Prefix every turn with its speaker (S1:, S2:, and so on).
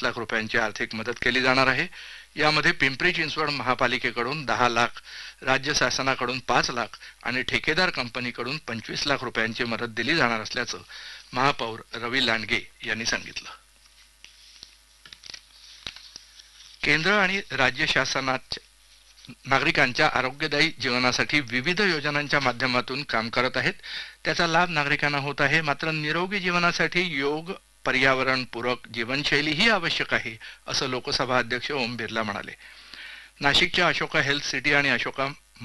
S1: लाख रुपयांची आर्थिक मदत केली जाणार आहे. यामध्ये पिंपरी चिंचवड महापालिकेकडून 10 लाख, राज्य शासनाकडून 5 लाख आणि ठेकेदार कंपनीकडून 25 लाख रुपयांची मदत दिली जाणार असल्याचं महापौर रवी लांडगे यांनी सांगितलं. केंद्र आणि राज्य शासनात नागरिकांच्या आरोग्यदायी जीवनासाठी विविध योजनांच्या माध्यमातून काम करत आहेत. त्याचा लाभ नागरिकांना होत आहे. मात्र निरोगी जीवनासाठी योग, पर्यावरणपूरक जीवनशैली ही आवश्यक आहे, असं लोकसभा अध्यक्ष ओम बिर्ला म्हणाले. नाशिकच्या अशोका हेल्थ सिटी आणि अशोका